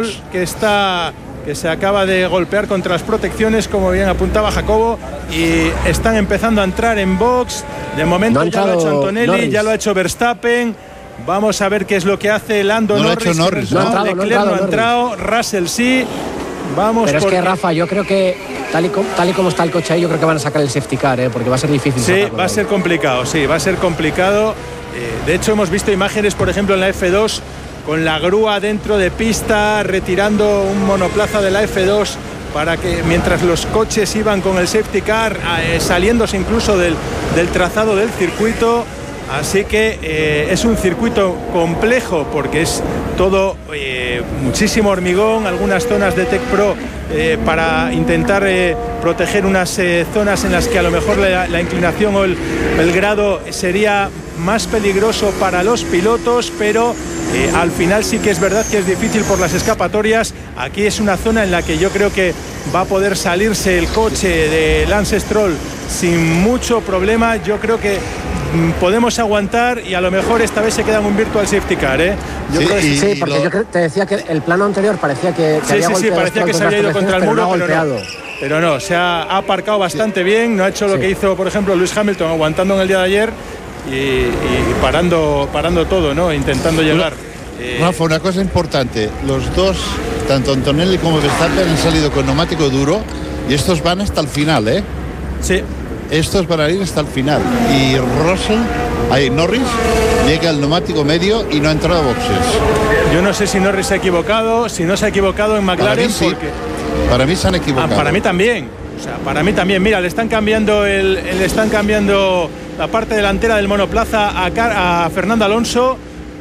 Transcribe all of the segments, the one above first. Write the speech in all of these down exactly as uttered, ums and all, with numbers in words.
Stroll, que está que se acaba de golpear contra las protecciones, como bien apuntaba Jacobo, y están empezando a entrar en box. De momento no ya lo ha hecho Antonelli, Norris. Ya lo ha hecho Verstappen. Vamos a ver qué es lo que hace Lando no Norris. Lo ha hecho Norris no, no. no, Leclerc no, no ha entrado, Russell sí. Vamos. Pero porque... es que, Rafa, yo creo que tal y, como, tal y como está el coche ahí, yo creo que van a sacar el safety car, ¿eh? Porque va a ser difícil. Sí, va a ser complicado, sí, va a ser complicado. Eh, de hecho, hemos visto imágenes, por ejemplo, en la F dos, con la grúa dentro de pista, retirando un monoplaza de la F dos para que mientras los coches iban con el safety car, eh, saliéndose incluso del, del trazado del circuito. Así que eh, es un circuito complejo porque es todo eh, muchísimo hormigón, algunas zonas de Tech Pro eh, para intentar eh, proteger unas eh, zonas en las que a lo mejor la, la inclinación o el, el grado sería más peligroso para los pilotos, pero eh, al final sí que es verdad que es difícil por las escapatorias. Aquí es una zona en la que yo creo que va a poder salirse el coche de Lance Stroll sin mucho problema. Yo creo que podemos aguantar y a lo mejor esta vez se queda en un virtual safety car, ¿eh? Yo sí, creo que, sí porque lo... yo te decía que el plano anterior parecía que, que sí, había sí, sí, parecía que se había ido contra el muro, pero no, pero no, pero no se ha, ha aparcado bastante bien, no ha hecho lo sí. que hizo, por ejemplo, Lewis Hamilton, aguantando en el día de ayer y, y parando, parando todo, ¿no? Intentando llegar. Eh... Rafa, una cosa importante, los dos, tanto Antonelli como Verstappen, han salido con neumático duro y estos van hasta el final, ¿eh? Sí. Estos van a ir hasta el final. Y Russell, ahí Norris, llega al neumático medio y no ha entrado a boxes. Yo no sé si Norris se ha equivocado, si no se ha equivocado en McLaren. Para mí, sí. porque... para mí se han equivocado. Ah, para mí también. O sea, para mí también. Mira, le están cambiando el, le están cambiando la parte delantera del monoplaza a, Car a Fernando Alonso.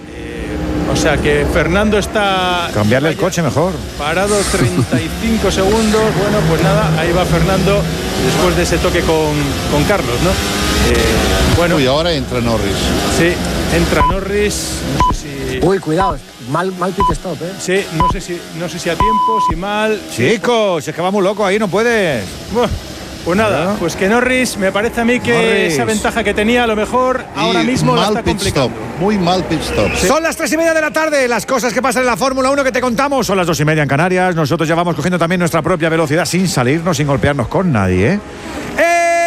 Eh, o sea que Fernando está. Cambiarle el coche mejor. Parado treinta y cinco segundos. Bueno, pues nada, ahí va Fernando después de ese toque con, con Carlos, ¿no? Eh, bueno. Uy, ahora entra Norris. Sí, entra Norris. No sé si. Uy, cuidado. Mal, mal pit stop, ¿eh? Sí, no sé si, no sé si a tiempo, si mal. Chicos, es que va muy loco ahí, no puedes. Bueno, pues nada, ¿no? Pues que Norris, me parece a mí que Norris. Esa ventaja que tenía, a lo mejor y ahora mismo la está complicando. Stop, muy mal pit stop. Sí. Son las tres y media de la tarde, las cosas que pasan en la Fórmula uno que te contamos. Son las dos y media en Canarias. Nosotros ya vamos cogiendo también nuestra propia velocidad sin salirnos, sin golpearnos con nadie, ¿eh?